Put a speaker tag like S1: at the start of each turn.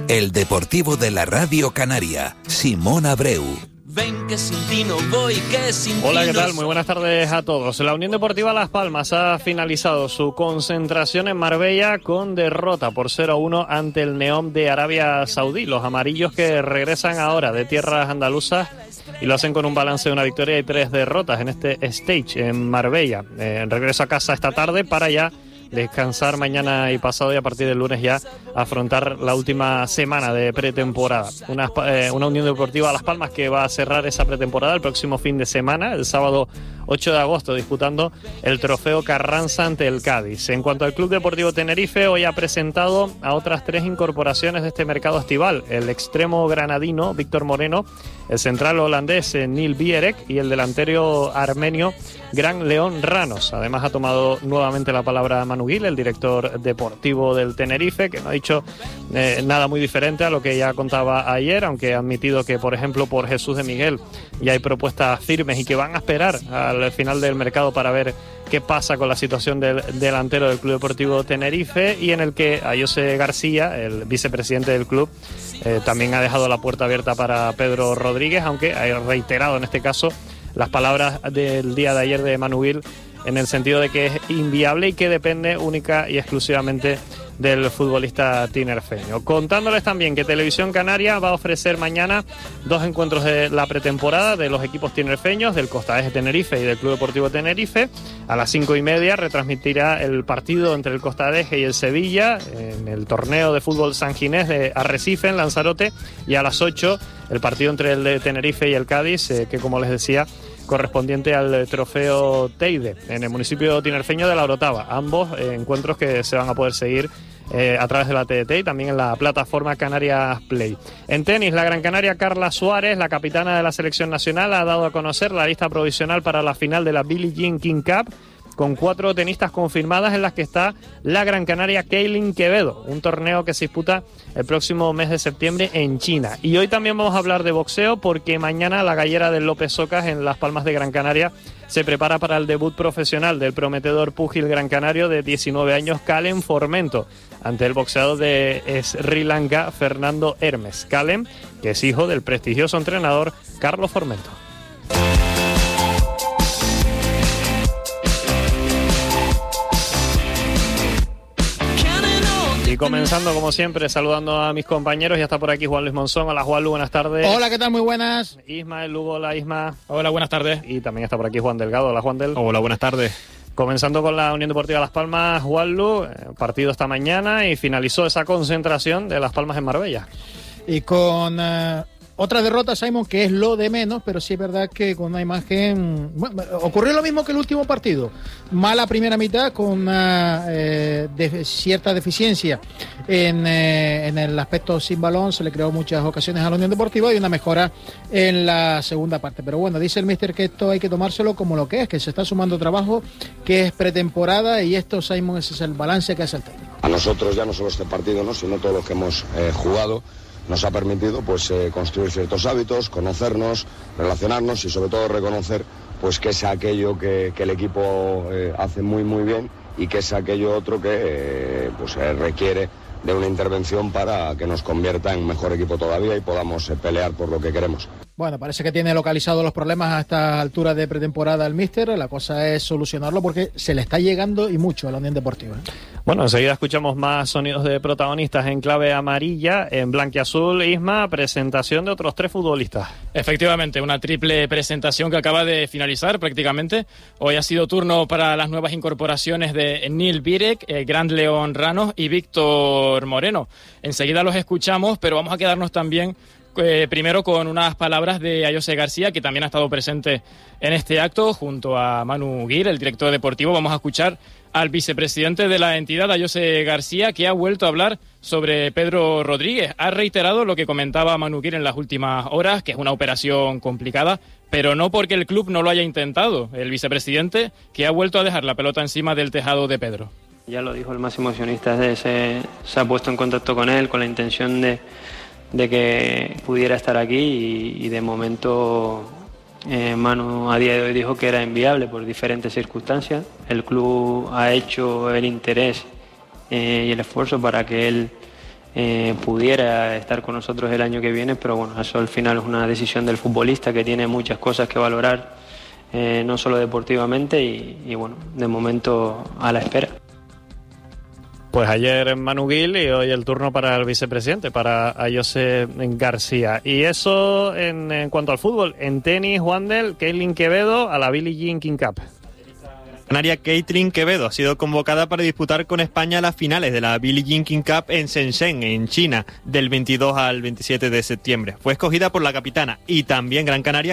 S1: El deportivo de la Radio Canaria, Simón Abreu.
S2: Ven que sin ti no voy, que sin ti.
S3: Hola, ¿qué tal? Muy buenas tardes a todos. La Unión Deportiva Las Palmas ha finalizado su concentración en Marbella con derrota por 0-1 ante el Neom de Arabia Saudí. Los amarillos que regresan ahora de tierras andaluzas y lo hacen con un balance de una victoria y 3 derrotas en este stage en Marbella. Regreso a casa esta tarde para ya descansar mañana y pasado, y a partir del lunes ya afrontar la última semana de pretemporada. Una Unión Deportiva Las Palmas que va a cerrar esa pretemporada el próximo fin de semana, el sábado 8 de agosto, disputando el trofeo Carranza ante el Cádiz. En cuanto al Club Deportivo Tenerife, hoy ha presentado a otras 3 incorporaciones de este mercado estival: el extremo granadino Víctor Moreno, el central holandés Neil Bierek y el delantero armenio Gran León Ranos. Además ha tomado nuevamente la palabra Manu Gil, el director deportivo del Tenerife, que no ha dicho nada muy diferente a lo que ya contaba ayer, aunque ha admitido que, por ejemplo, por Jesús de Miguel ya hay propuestas firmes y que van a esperar al final del mercado para ver qué pasa con la situación del delantero del Club Deportivo Tenerife, y en el que a José García, el vicepresidente del club, también ha dejado la puerta abierta para Pedro Rodríguez, aunque ha reiterado en este caso las palabras del día de ayer de Manu Gil, en el sentido de que es inviable y que depende única y exclusivamente del futbolista tinerfeño. Contándoles también que Televisión Canaria va a ofrecer mañana 2 encuentros de la pretemporada de los equipos tinerfeños, del Costa Eje Tenerife y del Club Deportivo Tenerife. A las 5:30 retransmitirá el partido entre el Costa Eje y el Sevilla en el torneo de fútbol San Ginés de Arrecife, en Lanzarote, y a las 8 el partido entre el de Tenerife y el Cádiz, que, como les decía, correspondiente al trofeo Teide en el municipio tinerfeño de La Orotava. Ambos encuentros que se van a poder seguir a través de la TDT y también en la plataforma Canarias Play. En tenis, la Gran Canaria Carla Suárez, la capitana de la selección nacional, ha dado a conocer la lista provisional para la final de la Billie Jean King Cup, con 4 tenistas confirmadas, en las que está la Gran Canaria Kaylin Quevedo, un torneo que se disputa el próximo mes de septiembre en China. Y hoy también vamos a hablar de boxeo, porque mañana la gallera del López Socas en Las Palmas de Gran Canaria se prepara para el debut profesional del prometedor púgil gran canario de 19 años, Callum Formento, ante el boxeador de Sri Lanka, Fernando Hermes. Callum, que es hijo del prestigioso entrenador Carlos Formento. Y comenzando, como siempre, saludando a mis compañeros. Ya está por aquí Juan Luis Monzón. Hola, Juan Luis, buenas tardes.
S4: Hola, ¿qué tal? Muy buenas.
S3: Ismael Lugo, hola, Isma.
S5: Hola, buenas tardes.
S3: Y también está por aquí Juan Delgado. Hola, Juan Del.
S5: Hola, buenas tardes.
S3: Comenzando con la Unión Deportiva Las Palmas, Juan Luis, partido esta mañana y finalizó esa concentración de Las Palmas en Marbella.
S4: Y con otra derrota, Simon, que es lo de menos, pero sí es verdad que con una imagen... Bueno, ocurrió lo mismo que el último partido. Mala primera mitad, con una cierta deficiencia en el aspecto sin balón. Se le creó muchas ocasiones a la Unión Deportiva y una mejora en la segunda parte. Pero bueno, dice el míster que esto hay que tomárselo como lo que es, que se está sumando trabajo, que es pretemporada, y esto, Simon, ese es el balance que hace el técnico.
S6: A nosotros, ya no solo este partido, ¿no?, sino todo lo que hemos jugado, nos ha permitido pues construir ciertos hábitos, conocernos, relacionarnos y sobre todo reconocer pues que es aquello que el equipo hace muy muy bien, y que es aquello otro que requiere de una intervención para que nos convierta en mejor equipo todavía y podamos pelear por lo que queremos.
S4: Bueno, parece que tiene localizados los problemas a esta altura de pretemporada el míster. La cosa es solucionarlo, porque se le está llegando y mucho a la Unión Deportiva.
S3: Bueno, enseguida escuchamos más sonidos de protagonistas en clave amarilla. En blanquiazul, Isma, presentación de otros 3 futbolistas.
S5: Efectivamente, una triple presentación que acaba de finalizar prácticamente. Hoy ha sido turno para las nuevas incorporaciones de Neil Bierek, Gran León Ranos y Víctor Moreno. Enseguida los escuchamos, pero vamos a quedarnos también primero con unas palabras de José García, que también ha estado presente en este acto junto a Manu Gil, el director deportivo. Vamos a escuchar al vicepresidente de la entidad, a José García, que ha vuelto a hablar sobre Pedro Rodríguez. Ha reiterado lo que comentaba Manu Gil en las últimas horas, que es una operación complicada, pero no porque el club no lo haya intentado. El vicepresidente, que ha vuelto a dejar la pelota encima del tejado de Pedro.
S7: Ya lo dijo el máximo accionista, se ha puesto en contacto con él con la intención de que pudiera estar aquí, y de momento Manu a día de hoy dijo que era inviable por diferentes circunstancias. El club ha hecho el interés y el esfuerzo para que él pudiera estar con nosotros el año que viene, pero bueno, eso al final es una decisión del futbolista que tiene muchas cosas que valorar, no solo deportivamente, y bueno, de momento a la espera.
S3: Pues ayer Manu Gil y hoy el turno para el vicepresidente, para José García. Y eso en cuanto al fútbol. En tenis, Wandel, Kailin Quevedo a la Billie Jean King Cup.
S8: Canaria Caitlin Quevedo ha sido convocada para disputar con España las finales de la Billie Jean King Cup en Shenzhen, en China, del 22 al 27 de septiembre. Fue escogida por la capitana y también Gran Canaria